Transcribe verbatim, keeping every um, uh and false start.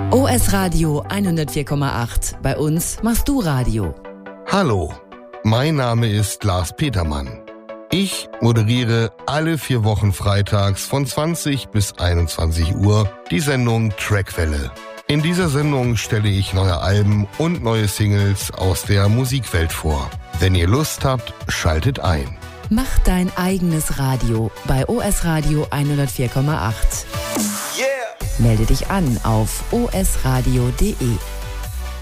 O S Radio hundertvier Komma acht. Bei uns machst du Radio. Hallo, mein Name ist Lars Petermann. Ich moderiere alle vier Wochen freitags von zwanzig bis einundzwanzig Uhr die Sendung Trackwelle. In dieser Sendung stelle ich neue Alben und neue Singles aus der Musikwelt vor. Wenn ihr Lust habt, schaltet ein. Mach dein eigenes Radio bei O S Radio hundertvier Komma acht. Yeah! Melde dich an auf o s radio punkt d e.